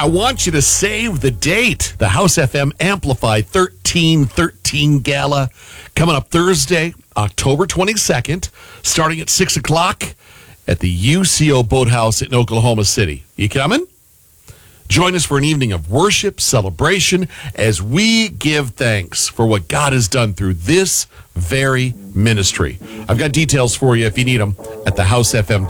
I want you to save the date. The House FM Amplify 1313 Gala coming up Thursday, October 22nd, starting at 6 o'clock at the UCO Boathouse in Oklahoma City. You coming? Join us for an evening of worship, celebration, as we give thanks for what God has done through this very ministry. I've got details for you if you need them at thehousefm.com.